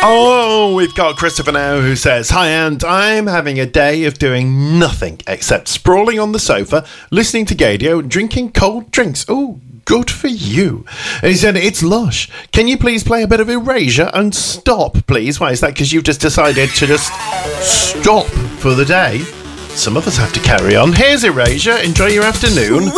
Oh, we've got Christopher now who says, "Hi, and I'm having a day of doing nothing except sprawling on the sofa, listening to Gadio, and drinking cold drinks. Oh, good for you." And he said, "It's lush. Can you please play a bit of Erasure and stop, please?" Why is that? Because you've just decided to just stop for the day? Some of us have to carry on. Here's Erasure. Enjoy your afternoon.